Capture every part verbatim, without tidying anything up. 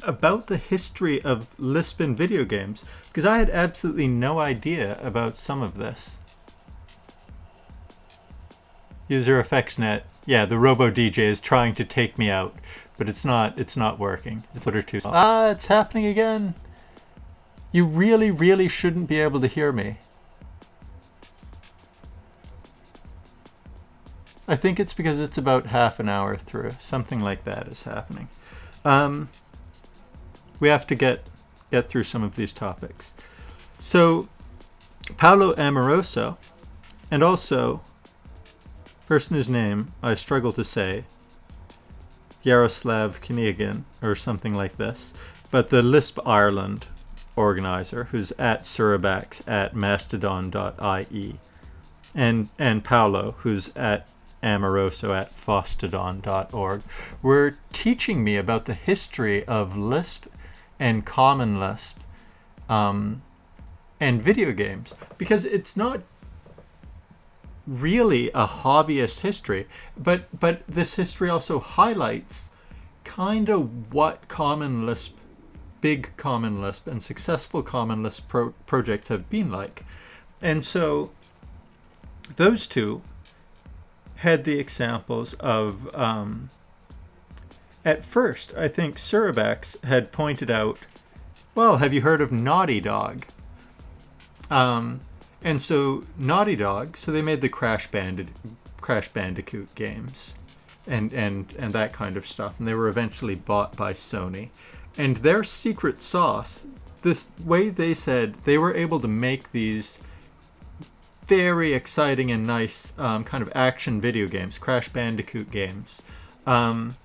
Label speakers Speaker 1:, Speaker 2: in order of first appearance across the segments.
Speaker 1: about the history of Lisp in video games, because I had absolutely no idea about some of this. User EffectsNet. Yeah, the Robo D J is trying to take me out, but it's not. It's not working. It's Flitter two. Ah, it's happening again. You really, really shouldn't be able to hear me. I think it's because it's about half an hour through. Something like that is happening. Um, we have to get get through some of these topics. So, Paolo Amoroso, and also, person whose name I struggle to say, Yaroslav Kniagin, or something like this, but the Lisp Ireland organizer, who's at Surabax at mastodon dot I E, and and Paolo, who's at Amoroso at fostodon dot org, were teaching me about the history of Lisp and Common Lisp um, and video games, because it's not really a hobbyist history, but but this history also highlights kind of what Common Lisp, big Common Lisp, and successful Common Lisp pro- projects have been like. And so those two had the examples of, um, at first, I think Surabax had pointed out, well, have you heard of Naughty Dog? Um, and so Naughty Dog, so they made the Crash Bandit, Crash Bandicoot games and, and, and that kind of stuff. And they were eventually bought by Sony. And their secret sauce, this way they said they were able to make these very exciting and nice um, kind of action video games, Crash Bandicoot games. Um,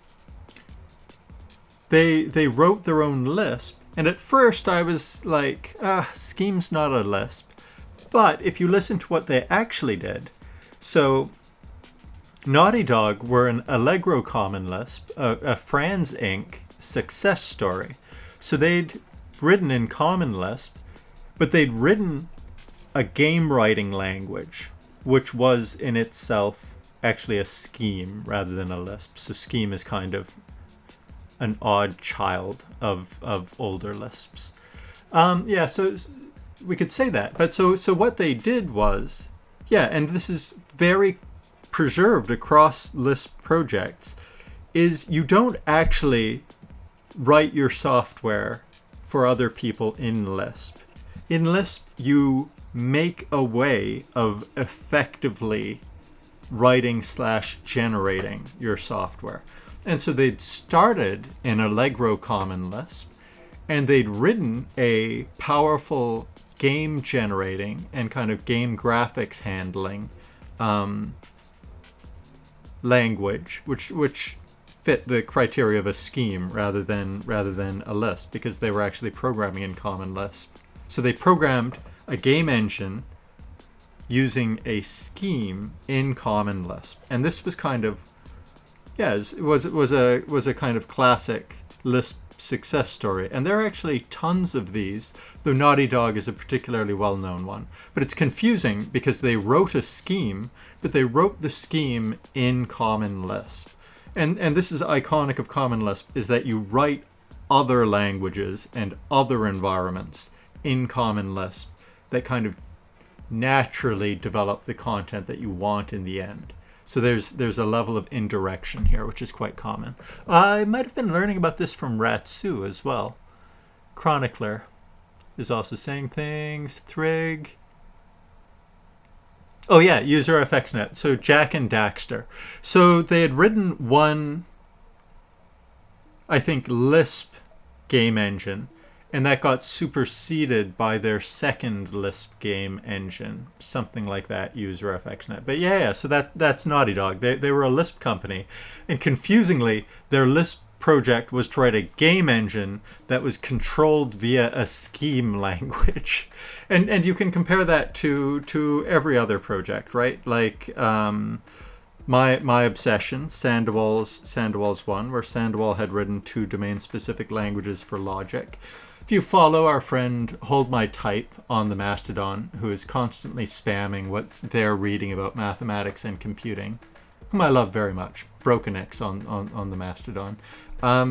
Speaker 1: they they wrote their own Lisp, and at first I was like, ah, Scheme's not a Lisp. But if you listen to what they actually did, so Naughty Dog were an Allegro Common Lisp, a, a Franz Incorporated success story. So they'd written in Common Lisp, but they'd written a game writing language, which was in itself actually a scheme rather than a Lisp. So Scheme is kind of an odd child of of older Lisps. Um, yeah, so we could say that. But so so what they did was, yeah, and this is very preserved across Lisp projects, is you don't actually write your software for other people in Lisp. In Lisp, you make a way of effectively writing slash generating your software. And so they'd started in Allegro Common Lisp, and they'd written a powerful game generating and kind of game graphics handling um, language, which which fit the criteria of a scheme rather than rather than a Lisp, because they were actually programming in Common Lisp. So they programmed a game engine using a scheme in Common Lisp, and this was kind of, yeah, it was it was a was a kind of classic Lisp success story. And there are actually tons of these, though Naughty Dog is a particularly well-known one. But it's confusing because they wrote a scheme, but they wrote the scheme in Common Lisp. And and this is iconic of Common Lisp, is that you write other languages and other environments in Common Lisp that kind of naturally develop the content that you want in the end. So there's there's a level of indirection here, which is quite common. I might have been learning about this from Ratsu as well. Chronicler is also saying things. Thrig. Oh yeah, User EffectsNet. So Jack and Daxter. So they had written one, I think, Lisp game engine, and that got superseded by their second Lisp game engine, something like that, User EffectsNet. But yeah, yeah, so that that's Naughty Dog. They they were a Lisp company, and confusingly, their Lisp project was to write a game engine that was controlled via a scheme language. And and you can compare that to to every other project, right? Like um, my my obsession, Sandoval's Sandoval's one, where Sandoval had written two domain-specific languages for logic. If you follow our friend Hold My Type on the Mastodon, who is constantly spamming what they're reading about mathematics and computing, whom I love very much, Broken X on, on, on the Mastodon, um,